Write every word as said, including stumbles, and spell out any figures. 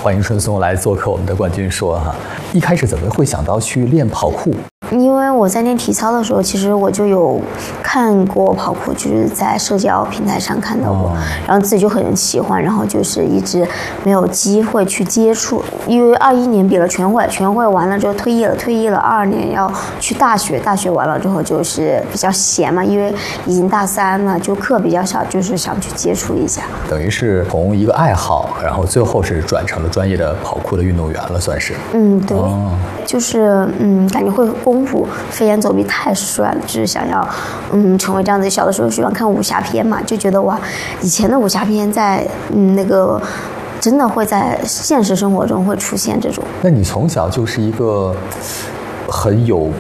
欢迎春松来做客我们的冠军说哈。一开始怎么会想到去练跑酷？ 因为我在练体操的时候，其实我就有看过跑酷，就是在社交平台上看到过，哦、然后自己就很喜欢，然后就是一直没有机会去接触。因为二一年比了全会，全会完了之后退役了，退役了二二年要去大学，大学完了之后就是比较闲嘛，因为已经大三了，就课比较少，就是想去接触一下。 等于是从一个爱好，然后最后是转成了专业的跑酷的运动员了，算是。 嗯，对， 哦、 就是嗯，感觉会功夫飞檐走壁太帅了，就是想要嗯成为这样子。小的时候喜欢看武侠片嘛，就觉得哇，以前的武侠片在嗯那个真的会在现实生活中会出现这种。 那你从小就是一个很有